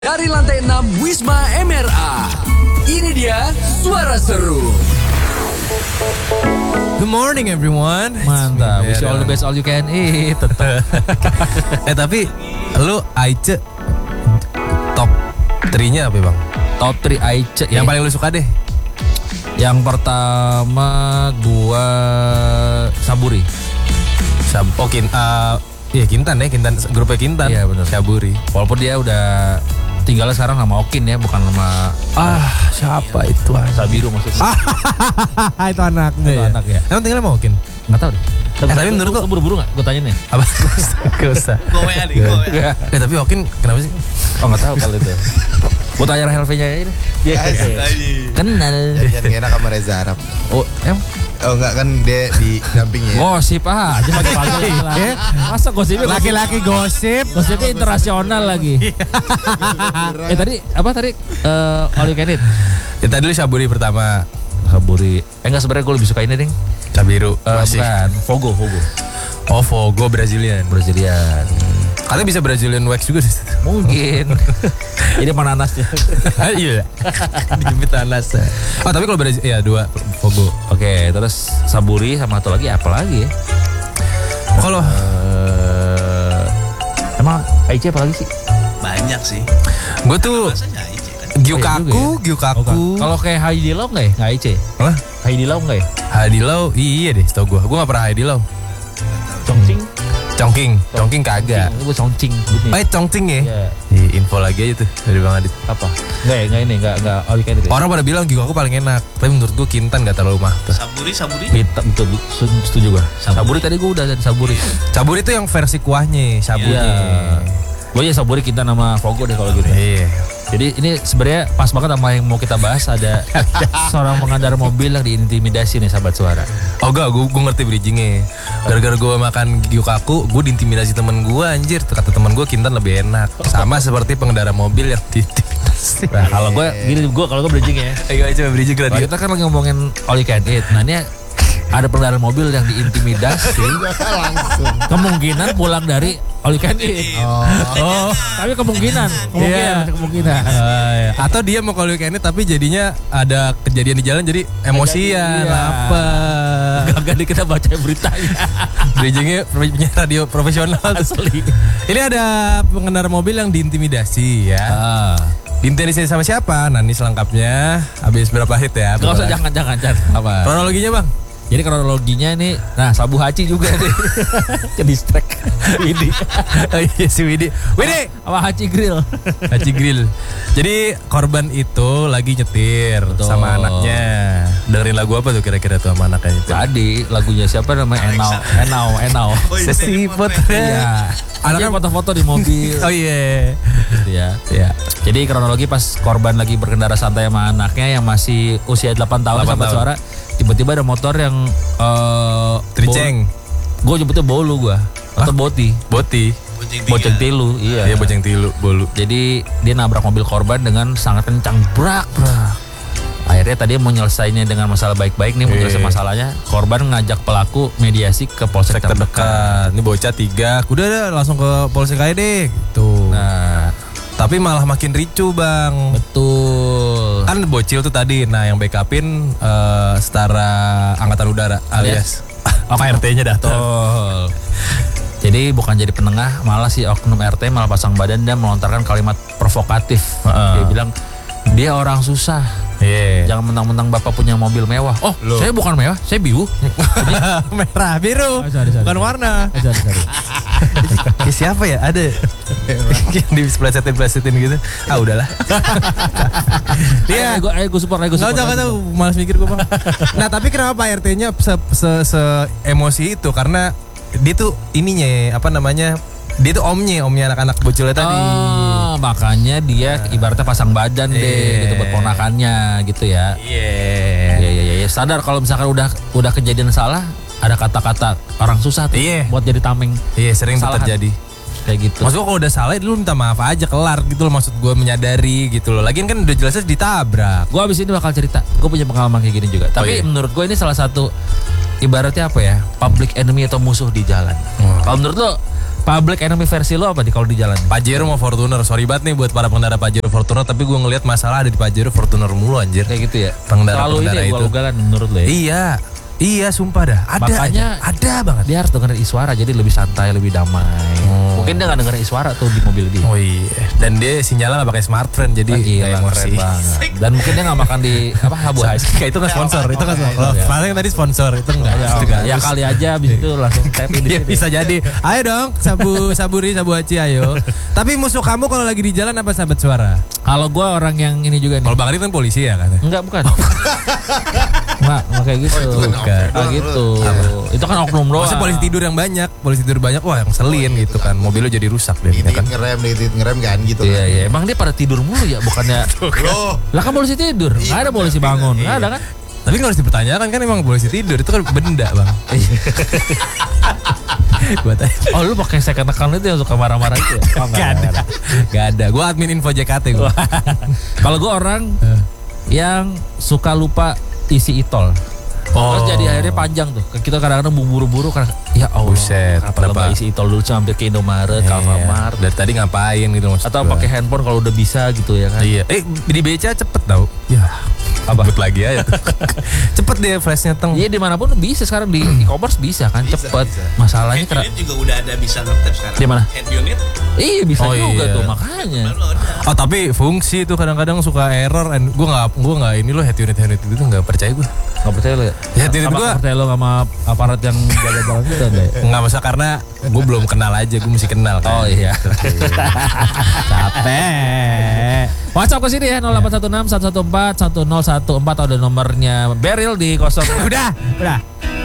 Dari lantai 6 Wisma MRA. Ini dia Suara Seru. Good morning everyone. Mantap, wish you all the best all you can eat. Tetap. Tapi lu Aice top 3-nya apa bang? Top 3 Aice Yang paling lu suka deh. Yang pertama gua Saburi. Iya Kintan ya, grupnya Kintan. Iya benar. Saburi. Walaupun dia udah tinggalnya sekarang sama Okin ya, bukan sama Siapa itu? Sabiru maksudnya. Itu anaknya. Itu anak ya. Emang tinggalnya mau Kin? Nggak tahu deh. Tapi menurut lu buru-buru nggak? Gue tanya nih. Apa? Gak usah. Gue ya. Tapi Okin kenapa sih? Oh nggak tahu kalau itu. Gue tanya Rahel V-nya ini. Kenal. Jangan enak sama Reza Arab. Oh Oh enggak kan dia di dampingnya. gosip aja pagi-pagi. Masa gosipnya Laki-laki gosip. gosipnya internasional lagi. Tadi apa tadi? All you can eat. Ya tadi lu Saburi pertama. Saburi. Enggak sebenarnya gue lebih suka ini ding. Sabiru masih. Bukan. Fogo. Oh Fogo Brazilian. Brazilian. Katanya bisa Brazilian wax juga di situ. Mungkin. Ini mana nanasnya? Iya. Dijepit nanas. Oh tapi kalau Brazil ya 2 Fogo. Oke, terus Saburi sama satu lagi apa lagi ya? Kalau Emang Aice apa lagi sih? Banyak sih. gue tuh Rasanya aja kan. Gyukaku. Kalau kayak Heidi Lau nggak ya? Nggak Aice? Hah? Heidi Lau nggak ya? Hadilau iya deh setau gue. Gue gak pernah Hadilau. Chongqing kagak. Gue Chongqing. Chongqing ya? Iya. Info lagi aja tuh dari Bang Adit. Apa? Nggak all you can eat. Orang pada bilang Gyukaku paling enak. Tapi menurut gue Kintan gak terlalu mah. Saburi. Betul, setuju gue. Saburi tadi gue udah ada Saburi. Saburi itu yang versi kuahnya. Saburi. Gue ya Saburi kita nama Fogo deh kalau gitu. Iya. Jadi ini sebenarnya pas banget sama yang mau kita bahas. Ada seorang pengendara mobil yang diintimidasi nih sahabat Suara. Oh enggak, gue ngerti bridgingnya. Gara-gara gue makan Gyukaku, gue diintimidasi temen gue anjir. Kata temen gue Kintan lebih enak. Sama seperti pengendara mobil yang diintimidasi. Nah kalau gue bridging ya. Ayo coba bridging ke Nah, radio. kita kan lagi ngomongin all you can eat. Nah ini ada pengendara mobil yang diintimidasi. Kemungkinan pulang dari all you can eat. Oh, tapi kemungkinan. Iya. Atau dia mau kalau kayak ini tapi jadinya ada kejadian di jalan jadi emosian apa. Gak kita baca beritanya. Bridgingnya punya radio profesional Asli. Ini ada pengendara mobil yang diintimidasi ya. Diintimidasi sama siapa? Nah ini selengkapnya. Habis berapa hit ya? Gak usah jangan. Apa? Kronologinya bang? Jadi kronologinya ini, nah Sabu Haci juga nih. Ke distract Widi. Oh iya si Widi Sama Haci Grill. Haji Grill. Jadi korban itu lagi nyetir Betul. sama anaknya. Dengerin lagu apa tuh kira-kira tuh sama anaknya itu? Tadi lagunya siapa namanya? Enau. Sesiput. Iya. Anaknya foto-foto di mobil. Oh iya. Gitu ya. Iya. Jadi kronologi pas korban lagi berkendara santai sama anaknya yang masih usia 8 tahun 8 sahabat tahun. Suara. Tiba-tiba ada motor yang Triceng. Gue nyebutnya bolu gue. Atau boti. Boceng tilu. Iya. Iya boceng tilu, bolu. Jadi dia nabrak mobil korban dengan sangat kencang. Brak. Akhirnya tadi mau nyelesainnya dengan masalah baik-baik nih. Mau nyelesain masalahnya. Korban ngajak pelaku mediasi ke polsek terdekat. Ini bocah 3. Udah langsung ke polsek aja deh. Tuh. Nah, Tapi malah makin ricu bang. betul. Kan bocil tuh tadi. Nah yang backupin setara angkatan udara alias apa RT-nya datang. Betul. Jadi bukan jadi penengah, malah si oknum RT malah pasang badan dan melontarkan kalimat provokatif. Dia bilang, dia orang susah. Iya. Jangan mentang-mentang bapak punya mobil mewah. Oh, Loh. saya bukan mewah, saya biru. Merah biru. Sorry. Bukan warna. Siapa ya? Ada yang diplesetin gitu. Ah udahlah. Iya, gue support. Gak tahu, malas mikir gue bang. Nah tapi kenapa Pak RT-nya se emosi itu? Karena dia tuh ininya apa namanya? Dia tuh omnya anak-anak bocilnya tadi. Oh, makanya dia ibaratnya pasang badan deh gitu buat ponakannya gitu ya. Iya. Sadar kalau misalkan udah kejadian salah, ada kata-kata orang susah tuh buat jadi tameng. Iya sering tuh Kesalahan. terjadi. Kayak gitu. Maksud gue kalau udah salah lu minta maaf aja kelar gitu loh. Maksud gue menyadari gitu loh. Lagian kan udah jelasnya ditabrak. Gue abis ini bakal cerita. Gue punya pengalaman kayak gini juga. Tapi menurut gue ini salah satu ibaratnya apa ya? Public enemy atau musuh di jalan. Kalau menurut lo Public enemy versi lo apa kalau di jalan? Pajero mau Fortuner. Sorry banget nih buat para pengendara Pajero Fortuner, tapi gue ngelihat masalah ada di Pajero Fortuner mulu anjir. Kayak gitu ya. Pengendara Selalu ini ya, itu. ugal-ugalan menurut lo ya. Iya sumpah dah. Makanya ada banget. Dia harus dengerin Iswara jadi lebih santai, lebih damai. Mungkin dia gak dengerin Iswara tuh di mobil dia. Oh iya. Dan dia sinyalnya gak pakai smartphone jadi Gila, emosi. keren banget. Dan mungkin dia gak makan di Habu Hais. Itu kan sponsor, itu kan sponsor. Ya. Paling tadi sponsor itu enggak. Ya kali aja abis itu langsung tap di Dia sini. bisa jadi. Ayo dong, Sabu Haci ayo. Tapi musuh kamu kalau lagi di jalan apa sahabat suara? Kalau gue orang yang ini juga nih. Kalau Bang Arif kan polisi ya katanya. Enggak, bukan. Enggak kayak gitu. Kayak gitu. Itu kan oknum doang. Maksudnya polisi tidur yang banyak, wah yang selin gitu kan. Mobilnya jadi rusak deh ya kan. Ngerem kan gitu. Iya, iya. Emang dia pada tidur mulu ya, bukannya. Loh, Lah kan polisi tidur. Enggak ada polisi bangun. Enggak ada kan? Tapi kan harus dipertanyakan kan emang polisi tidur itu kan benda bang. Gua tanya. Oh lu pakai second account itu yang suka marah-marah itu ya? Oh, Gak ada. Gue admin info JKT gue. Kalau gue orang yang suka lupa isi e-tol. Terus jadi akhirnya panjang tuh. Kita kadang-kadang buru-buru karena ya Allah. Buset, Kalau kenapa? nggak isi e-tol dulu hampir ke Indomaret, Alfamart. Dari tadi ngapain gitu maksud Atau gua. pakai handphone kalau udah bisa gitu ya kan. Iya. Di BCA cepet tau. Ya. Abut lagi aja. Cepet deh flashnya teng. Iya dimanapun bisa sekarang di e-commerce bisa kan cepet. Masalahnya Head unit juga udah ada bisa ngetap sekarang. Di mana? Head unit Iya bisa Oh, juga iya. tuh makanya. baru ada. Oh tapi fungsi tuh kadang-kadang suka error. Gue nggak ini loh head unit itu nggak percaya gue. Nggak percaya lo ya? Head unit Apa gue percaya lo sama aparat yang jaga jalan kita enggak ya? nggak masa karena gue belum kenal aja. Gue mesti kenal kan. Oh iya. Capek. WhatsApp ke sini ya 0816 114 1014 atau ada nomornya Beril di 0. Udah.